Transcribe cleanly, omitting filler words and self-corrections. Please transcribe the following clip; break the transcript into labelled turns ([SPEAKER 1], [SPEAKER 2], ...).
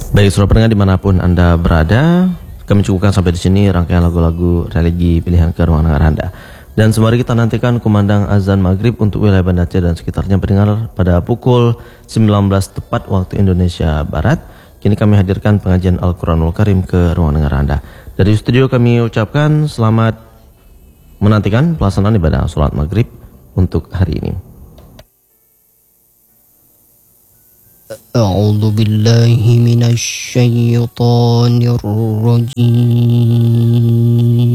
[SPEAKER 1] Baik, saudara pendengar dimanapun Anda berada, kami cukupkan sampai di sini rangkaian lagu-lagu religi pilihan ke ruang dengar Anda. Dan sembari kita nantikan kumandang azan maghrib untuk wilayah Banda Aceh dan sekitarnya pendengar pada pukul 19 tepat waktu Indonesia Barat, kini kami hadirkan pengajian Al-Quranul Karim ke ruang dengar Anda. Dari studio kami ucapkan selamat menantikan pelaksanaan ibadah sholat maghrib untuk hari ini.
[SPEAKER 2] أعوذ بالله من الشيطان الرجيم